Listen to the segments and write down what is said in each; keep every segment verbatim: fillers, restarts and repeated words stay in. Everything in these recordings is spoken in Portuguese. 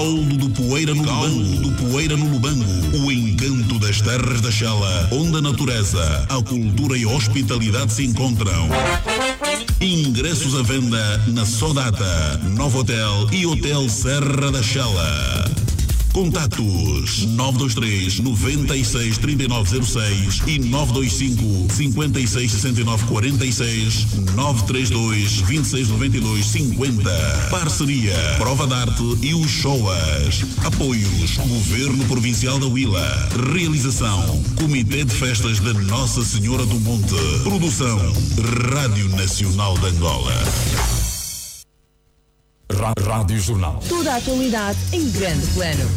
Caldo do Poeira no Lubango, do Poeira no Lubango, o encanto das terras da Chala, onde a natureza, a cultura e a hospitalidade se encontram. Ingressos à venda na Sodata, Novo Hotel e Hotel Serra da Chala. Contatos nove dois três, nove seis, três nove zero seis e nove dois cinco, cinco seis, seis nove quatro seis, nove três dois, dois seis nove dois, cinco zero. Parceria Prova d'Arte e os Showas. Apoios Governo Provincial da Huila. Realização Comitê de Festas de Nossa Senhora do Monte. Produção Rádio Nacional de Angola. Rádio Jornal. Toda a atualidade em grande plano.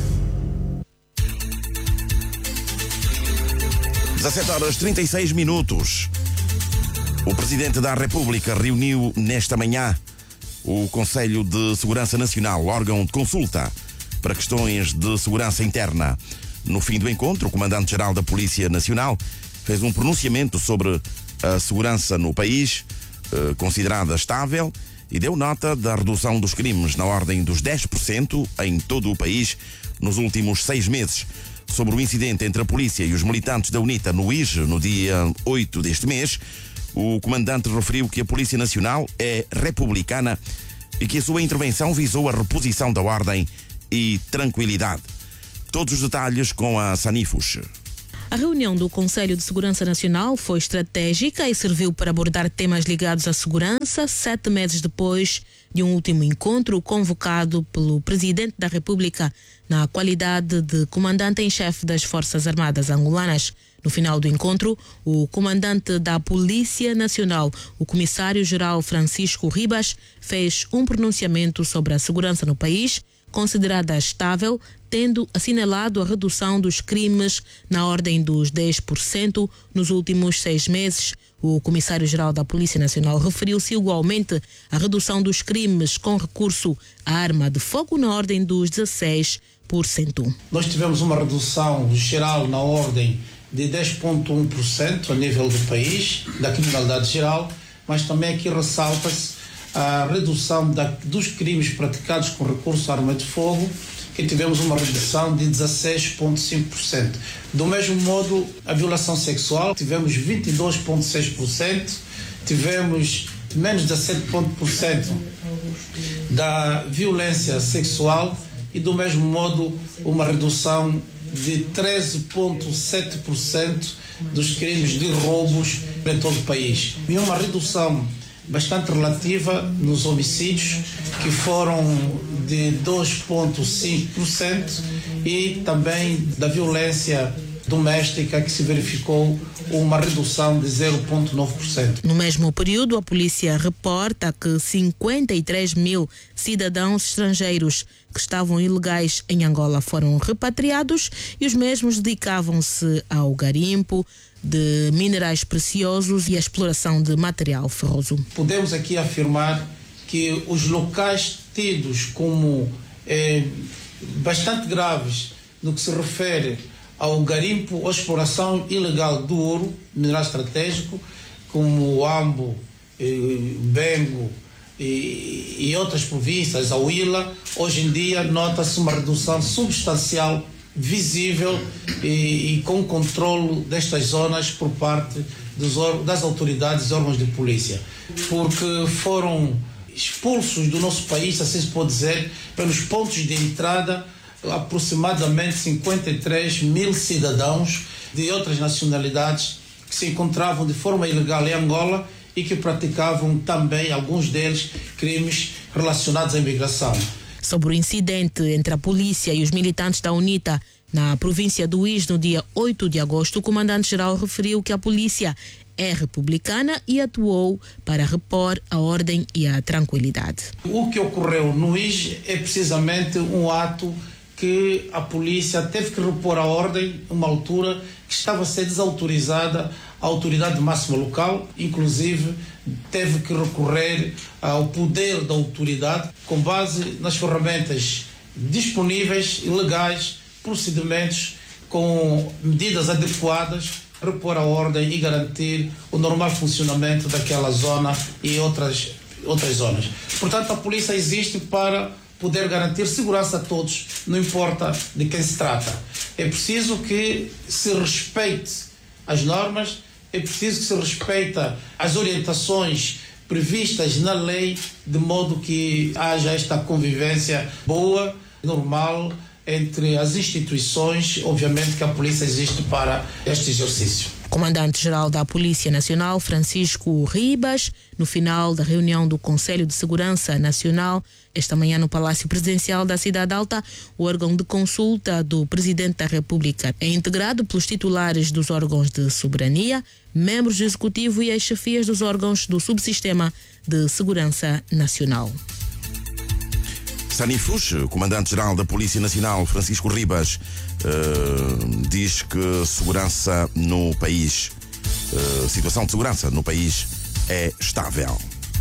dezassete horas e trinta e seis minutos. O Presidente da República reuniu nesta manhã o Conselho de Segurança Nacional, órgão de consulta para questões de segurança interna. No fim do encontro, o Comandante-Geral da Polícia Nacional fez um pronunciamento sobre a segurança no país, eh, considerada estável, e deu nota da redução dos crimes na ordem dos dez por cento em todo o país nos últimos seis meses. Sobre o incidente entre a polícia e os militantes da UNITA no I J no dia oito deste mês, o comandante referiu que a Polícia Nacional é republicana e que a sua intervenção visou a reposição da ordem e tranquilidade. Todos os detalhes com a Sanifus. A reunião do Conselho de Segurança Nacional foi estratégica e serviu para abordar temas ligados à segurança, sete meses depois de um último encontro convocado pelo Presidente da República na qualidade de comandante em chefe das Forças Armadas angolanas. No final do encontro, o comandante da Polícia Nacional, o Comissário-Geral Francisco Ribas, fez um pronunciamento sobre a segurança no país, considerada estável, tendo assinalado a redução dos crimes na ordem dos dez por cento nos últimos seis meses. O Comissário-Geral da Polícia Nacional referiu-se igualmente à redução dos crimes com recurso à arma de fogo na ordem dos dezesseis por cento. Nós tivemos uma redução geral na ordem de dez vírgula um por cento a nível do país, da criminalidade geral, mas também aqui ressalta-se a redução da, dos crimes praticados com recurso à arma de fogo, que tivemos uma redução de dezesseis vírgula cinco por cento. Do mesmo modo, a violação sexual, tivemos vinte e dois vírgula seis por cento, tivemos menos de dezessete por cento da violência sexual e, do mesmo modo, uma redução de treze vírgula sete por cento dos crimes de roubos em todo o país. E uma redução bastante relativa nos homicídios, que foram de dois vírgula cinco por cento, e também da violência doméstica, que se verificou uma redução de zero vírgula nove por cento. No mesmo período, a polícia reporta que cinquenta e três mil cidadãos estrangeiros que estavam ilegais em Angola foram repatriados e os mesmos dedicavam-se ao garimpo de minerais preciosos e a exploração de material ferroso. Podemos aqui afirmar que os locais tidos como eh, bastante graves no que se refere ao garimpo ou exploração ilegal do ouro, mineral estratégico, como o Ambo, eh, Bengo e, e outras províncias, a Huila, hoje em dia nota-se uma redução substancial, visível e, e com controle destas zonas por parte dos, das autoridades e órgãos de polícia, porque foram expulsos do nosso país, assim se pode dizer, pelos pontos de entrada, aproximadamente cinquenta e três mil cidadãos de outras nacionalidades que se encontravam de forma ilegal em Angola e que praticavam também, alguns deles, crimes relacionados à imigração. Sobre o incidente entre a polícia e os militantes da UNITA na província do I J no dia oito de agosto, o comandante-geral referiu que a polícia é republicana e atuou para repor a ordem e a tranquilidade. O que ocorreu no I J é precisamente um ato que a polícia teve que repor a ordem em uma altura que estava a ser desautorizada a autoridade máxima local, inclusive teve que recorrer ao poder da autoridade com base nas ferramentas disponíveis e legais, procedimentos com medidas adequadas, repor a ordem e garantir o normal funcionamento daquela zona e outras, outras zonas. Portanto, a polícia existe para poder garantir segurança a todos, não importa de quem se trata. É preciso que se respeite as normas, é preciso que se respeite as orientações previstas na lei, de modo que haja esta convivência boa, normal, entre as instituições. Obviamente que a polícia existe para este exercício. Comandante-Geral da Polícia Nacional, Francisco Ribas, no final da reunião do Conselho de Segurança Nacional, esta manhã no Palácio Presidencial da Cidade Alta, o órgão de consulta do Presidente da República é integrado pelos titulares dos órgãos de soberania, membros do Executivo e as chefias dos órgãos do Subsistema de Segurança Nacional. Sani Fuchs, comandante-geral da Polícia Nacional, Francisco Ribas, uh, diz que segurança no país, uh, situação de segurança no país é estável.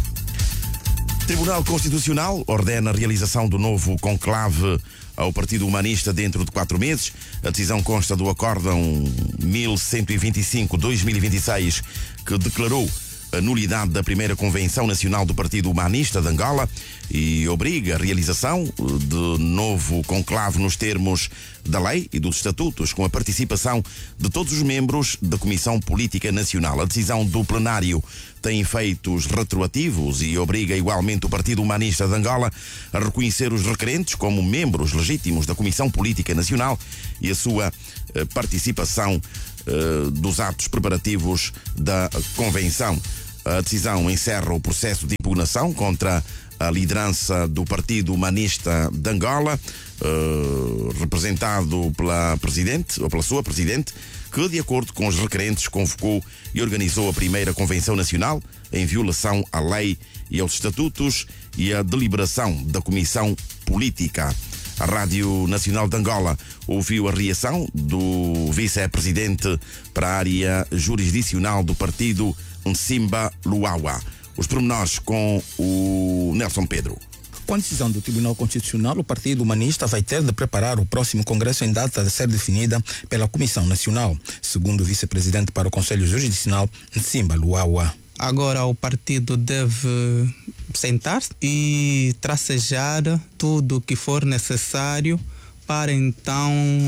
Tribunal Constitucional ordena a realização do novo conclave ao Partido Humanista dentro de quatro meses. A decisão consta do Acórdão mil cento e vinte e cinco barra dois mil e vinte e seis, que declarou a nulidade da primeira Convenção Nacional do Partido Humanista de Angola e obriga a realização de novo conclave nos termos da lei e dos estatutos, com a participação de todos os membros da Comissão Política Nacional. A decisão do plenário tem efeitos retroativos e obriga igualmente o Partido Humanista de Angola a reconhecer os requerentes como membros legítimos da Comissão Política Nacional e a sua eh, participação eh, dos atos preparativos da Convenção. A decisão encerra o processo de impugnação contra a liderança do Partido Humanista de Angola, eh, representado pela Presidente, ou pela sua Presidente, que, de acordo com os requerentes, convocou e organizou a primeira Convenção Nacional em violação à lei e aos estatutos e à deliberação da Comissão Política. A Rádio Nacional de Angola ouviu a reação do vice-presidente para a área jurisdicional do partido, Nsimba Luawa. Os pormenores com o Nelson Pedro. Com a decisão do Tribunal Constitucional, o Partido Humanista vai ter de preparar o próximo Congresso em data de ser definida pela Comissão Nacional, segundo o vice-presidente para o Conselho Jurisdicional, Nsimba Luawa. Agora o partido deve sentar-se e tracejar tudo o que for necessário para então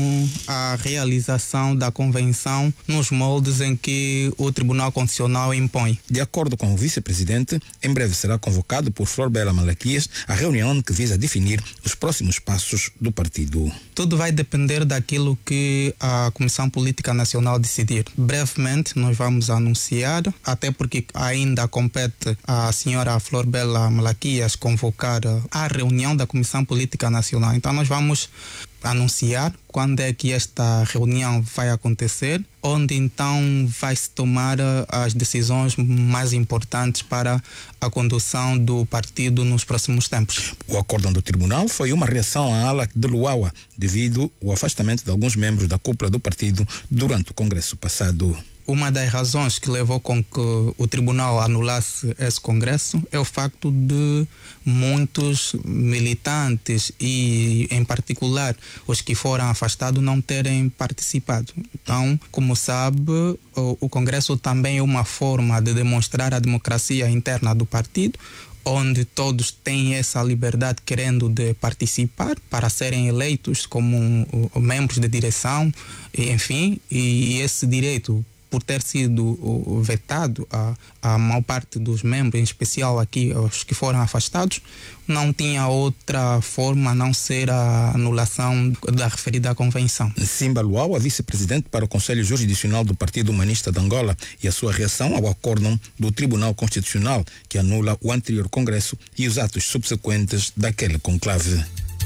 a realização da convenção nos moldes em que o Tribunal Constitucional impõe. De acordo com o vice-presidente, em breve será convocado por Flor Bela Malaquias a reunião que visa definir os próximos passos do partido. Tudo vai depender daquilo que a Comissão Política Nacional decidir. Brevemente nós vamos anunciar, até porque ainda compete à senhora Flor Bela Malaquias convocar a reunião da Comissão Política Nacional. Então nós vamos anunciar quando é que esta reunião vai acontecer, onde então vai-se tomar as decisões mais importantes para a condução do partido nos próximos tempos. O acórdão do tribunal foi uma reação à ala de Luawa, devido ao afastamento de alguns membros da cúpula do partido durante o congresso passado. Uma das razões que levou com que o tribunal anulasse esse congresso é o facto de muitos militantes e, em particular, os que foram afastados não terem participado. Então, como sabe, o, o congresso também é uma forma de demonstrar a democracia interna do partido, onde todos têm essa liberdade querendo de participar para serem eleitos como membros de direção, enfim, e esse direito, por ter sido vetado a, a maior parte dos membros, em especial aqui os que foram afastados, não tinha outra forma a não ser a anulação da referida convenção. Nsimba Luawa, vice-presidente para o Conselho Jurisdicional do Partido Humanista de Angola, e a sua reação ao acórdão do Tribunal Constitucional, que anula o anterior congresso e os atos subsequentes daquele conclave.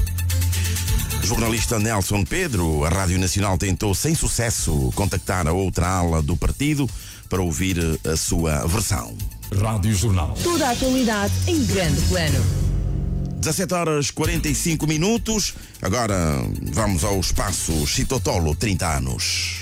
Jornalista Nelson Pedro, a Rádio Nacional tentou sem sucesso contactar a outra ala do partido para ouvir a sua versão. Rádio Jornal. Toda a atualidade em grande plano. dezassete horas e quarenta e cinco minutos. Agora vamos ao espaço Chitotolo, trinta anos.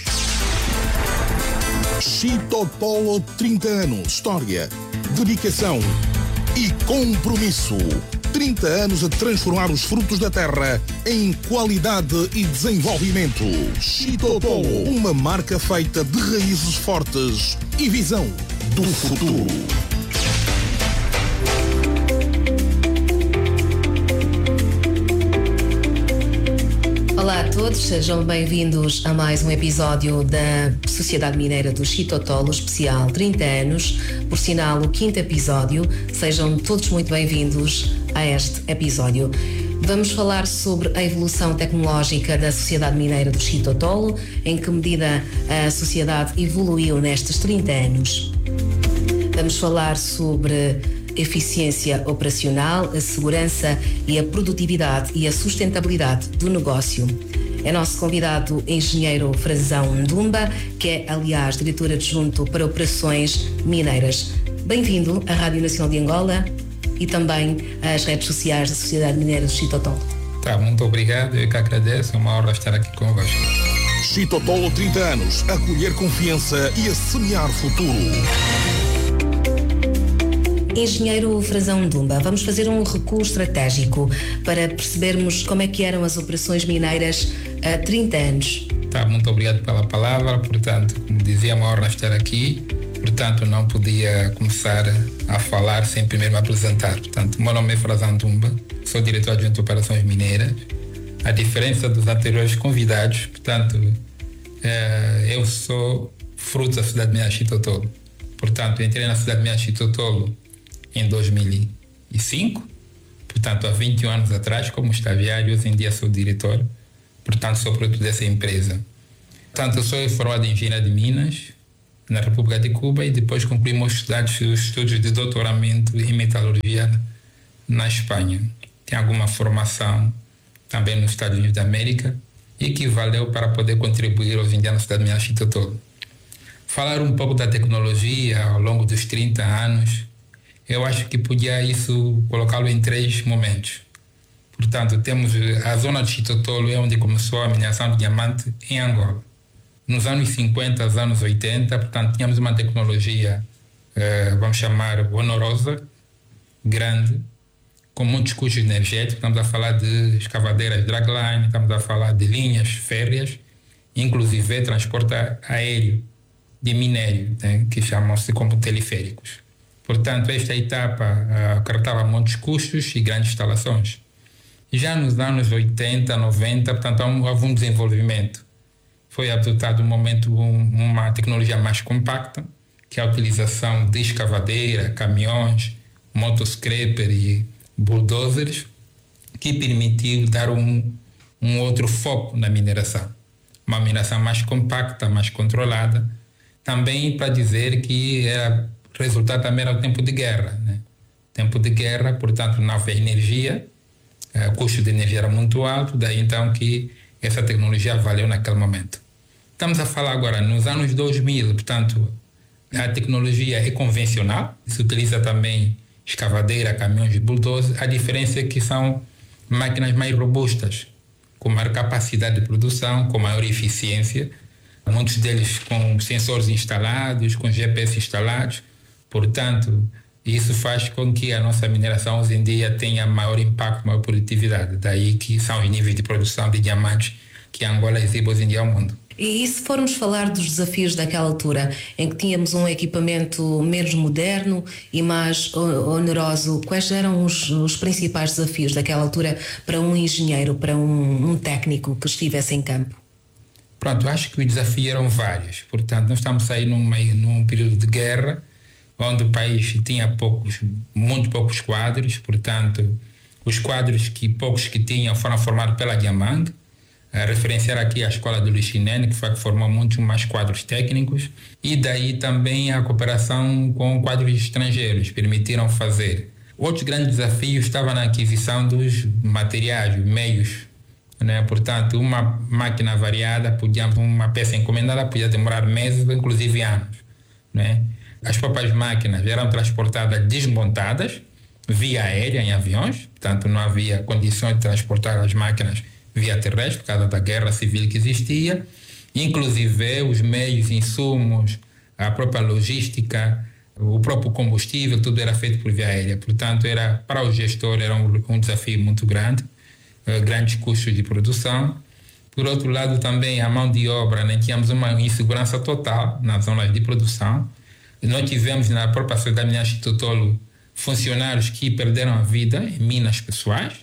Chitotolo, trinta anos. História, dedicação e compromisso. trinta anos a transformar os frutos da terra em qualidade e desenvolvimento. Chitotolo, uma marca feita de raízes fortes e visão do futuro. Olá a todos, sejam bem-vindos a mais um episódio da Sociedade Mineira do Chitotolo, especial trinta anos, por sinal o quinto episódio. Sejam todos muito bem-vindos a este episódio. Vamos falar sobre a evolução tecnológica da Sociedade Mineira do Chitotolo, em que medida a sociedade evoluiu nestes trinta anos. Vamos falar sobre eficiência operacional, a segurança e a produtividade e a sustentabilidade do negócio. É nosso convidado engenheiro Frazão Ndumba, que é, aliás, diretor adjunto para operações mineiras. Bem-vindo à Rádio Nacional de Angola e também às redes sociais da Sociedade Mineira do Chitotolo. Tá, muito obrigado, eu que agradeço, é uma honra estar aqui convosco. Chitotolo, trinta anos, a colher confiança e a semear futuro. Engenheiro Frazão Ndumba, vamos fazer um recuo estratégico para percebermos como é que eram as operações mineiras há trinta anos. Tá, muito obrigado pela palavra, portanto, como dizia, é uma honra estar aqui, portanto, não podia começar a falar sem primeiro me apresentar. Portanto, meu nome é Frazão Ndumba, sou diretor adjunto de operações mineiras. A diferença dos anteriores convidados, portanto, é, eu sou fruto da cidade minha Chitotolo. Portanto, entrei na cidade minha Chitotolo em dois mil e cinco, portanto há vinte e um anos atrás, como estagiário, hoje em dia sou diretor, portanto sou produto dessa empresa. Portanto, eu sou formado em engenharia de Minas, na República de Cuba, e depois concluí meus estudos, estudos de doutoramento em metalurgia na Espanha. Tenho alguma formação também nos Estados Unidos da América e que valeu para poder contribuir hoje em dia na cidade de Minas Chitotolo. Falar um pouco da tecnologia ao longo dos trinta anos, eu acho que podia isso colocá-lo em três momentos. Portanto, temos a zona de Chitotolo, é onde começou a mineração de diamante em Angola. Nos anos cinquenta, aos anos oitenta, portanto, tínhamos uma tecnologia, eh, vamos chamar, honorosa, grande, com muitos custos energéticos. Estamos a falar de escavadeiras dragline, estamos a falar de linhas férreas, inclusive transporte aéreo de minério, né, que chamam-se como teleféricos. Portanto, esta etapa uh, acarretava muitos custos e grandes instalações. Já nos anos oitenta, noventa, portanto, houve um desenvolvimento. Foi adotado um momento um, uma tecnologia mais compacta, que é a utilização de escavadeira, caminhões, motoscraper e bulldozers, que permitiu dar um, um outro foco na mineração. Uma mineração mais compacta, mais controlada, também para dizer que era resultado também era o tempo de guerra, né? Tempo de guerra, portanto, não havia energia, o custo de energia era muito alto, daí então que essa tecnologia valeu naquele momento. Estamos a falar agora nos anos dois mil, portanto, a tecnologia é convencional, se utiliza também escavadeira, caminhões de bulldozer. A diferença é que são máquinas mais robustas, com maior capacidade de produção, com maior eficiência, muitos deles com sensores instalados, com G P S instalados. Portanto, isso faz com que a nossa mineração hoje em dia tenha maior impacto, maior produtividade. Daí que são os níveis de produção de diamantes que a Angola exibe hoje em dia ao mundo. E se formos falar dos desafios daquela altura, em que tínhamos um equipamento menos moderno e mais oneroso, quais eram os, os principais desafios daquela altura para um engenheiro, para um, um técnico que estivesse em campo? Pronto, acho que os desafios eram vários. Portanto, nós estamos aí num, num período de guerra, onde o país tinha poucos, muito poucos quadros, portanto, os quadros que poucos que tinham foram formados pela Diamang, a referenciar aqui a escola do Luxinene, que foi que formou muitos mais quadros técnicos, e daí também a cooperação com quadros estrangeiros, permitiram fazer. Outros grandes desafios estavam na aquisição dos materiais, meios, né? Portanto, uma máquina variada, podia, uma peça encomendada podia demorar meses, inclusive anos, né? As próprias máquinas eram transportadas desmontadas via aérea em aviões, portanto não havia condições de transportar as máquinas via terrestre por causa da guerra civil que existia. Inclusive os meios, insumos, a própria logística, o próprio combustível, tudo era feito por via aérea. Portanto, era, para o gestor era um, um desafio muito grande, uh, grandes custos de produção. Por outro lado, também a mão de obra, né? Tínhamos uma insegurança total nas zonas de produção. Nós tivemos na própria Sociedade Mineira Chitotolo funcionários que perderam a vida em minas pessoais.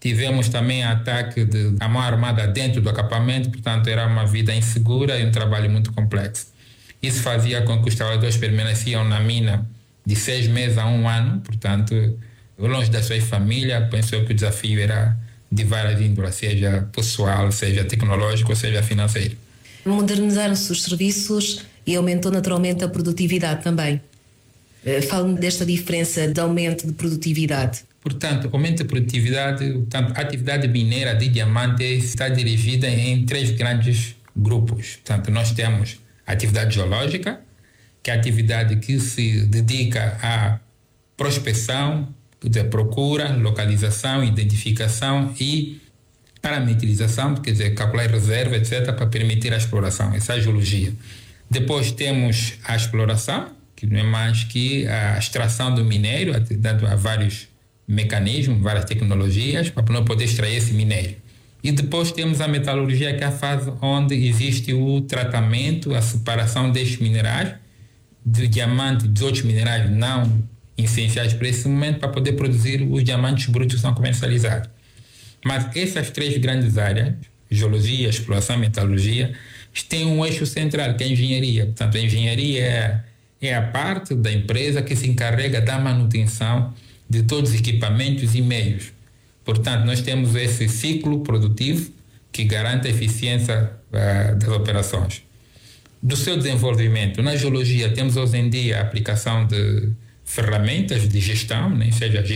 Tivemos também ataque de a mão armada dentro do acampamento, portanto era uma vida insegura e um trabalho muito complexo. Isso fazia com que os trabalhadores permaneciam na mina de seis meses a um ano, portanto, longe da sua família. Pensou que o desafio era de várias índoles, seja pessoal, seja tecnológico, seja financeiro. Modernizaram-se os serviços e aumentou naturalmente a produtividade também. Fale-me desta diferença de aumento de produtividade. Portanto, aumento de produtividade, portanto, a atividade mineira de diamante está dividida em três grandes grupos. Portanto, nós temos a atividade geológica, que é a atividade que se dedica à prospecção, procura, localização, identificação e parametrização, quer dizer, calcular reserva, etcétera, para permitir a exploração. Essa é a geologia. Depois temos a exploração, que não é mais que a extração do minério, dando a vários mecanismos, várias tecnologias, para poder extrair esse minério. E depois temos a metalurgia, que é a fase onde existe o tratamento, a separação destes minerais, do diamante e dos outros minerais não essenciais para esse momento, para poder produzir os diamantes brutos que são comercializados. Mas essas três grandes áreas, geologia, exploração e metalurgia, têm um eixo central, que é a engenharia. Portanto, a engenharia é, é a parte da empresa que se encarrega da manutenção de todos os equipamentos e meios. Portanto, nós temos esse ciclo produtivo que garante a eficiência uh, das operações. Do seu desenvolvimento, na geologia, temos hoje em dia a aplicação de ferramentas de gestão, né? Seja